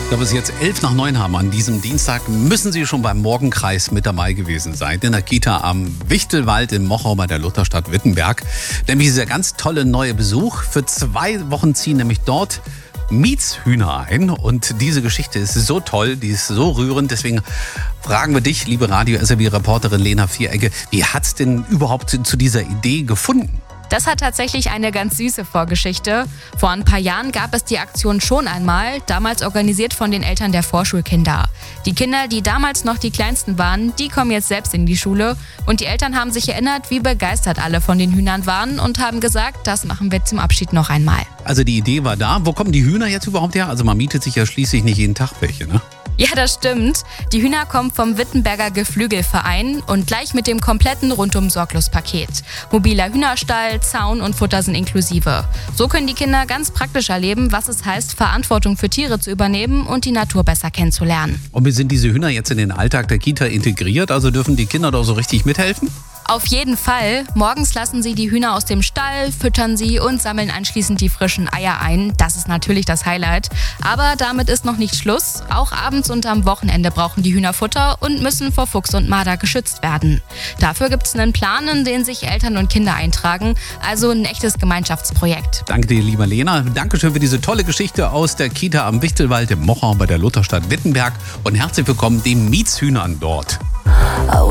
Da wir es jetzt 11:08 haben an diesem Dienstag, müssen Sie schon beim Morgenkreis mit dabei gewesen sein. In der Kita am Wichtelwald in Mochau bei der Lutherstadt Wittenberg. Nämlich dieser ganz tolle neue Besuch. Für 2 Wochen ziehen nämlich dort Mietshühner ein. Und diese Geschichte ist so toll, die ist so rührend. Deswegen fragen wir dich, liebe Radio-SRW-Reporterin Lena Vieregge, wie hat es denn überhaupt zu dieser Idee gefunden? Das hat tatsächlich eine ganz süße Vorgeschichte. Vor ein paar Jahren gab es die Aktion schon einmal, damals organisiert von den Eltern der Vorschulkinder. Die Kinder, die damals noch die Kleinsten waren, die kommen jetzt selbst in die Schule. Und die Eltern haben sich erinnert, wie begeistert alle von den Hühnern waren und haben gesagt, das machen wir zum Abschied noch einmal. Also die Idee war da. Wo kommen die Hühner jetzt überhaupt her? Also man mietet sich ja schließlich nicht jeden Tag welche, ne? Ja, das stimmt. Die Hühner kommen vom Wittenberger Geflügelverein und gleich mit dem kompletten Rundum-Sorglos-Paket. Mobiler Hühnerstall, Zaun und Futter sind inklusive. So können die Kinder ganz praktisch erleben, was es heißt, Verantwortung für Tiere zu übernehmen und die Natur besser kennenzulernen. Und wie sind diese Hühner jetzt in den Alltag der Kita integriert? Also dürfen die Kinder doch so richtig mithelfen? Auf jeden Fall. Morgens lassen sie die Hühner aus dem Stall, füttern sie und sammeln anschließend die frischen Eier ein. Das ist natürlich das Highlight. Aber damit ist noch nicht Schluss. Auch abends und am Wochenende brauchen die Hühner Futter und müssen vor Fuchs und Marder geschützt werden. Dafür gibt es einen Plan, in den sich Eltern und Kinder eintragen. Also ein echtes Gemeinschaftsprojekt. Danke dir, lieber Lena. Dankeschön für diese tolle Geschichte aus der Kita am Wichtelwald in Mochau bei der Lutherstadt Wittenberg. Und herzlich willkommen den Mietshühnern dort.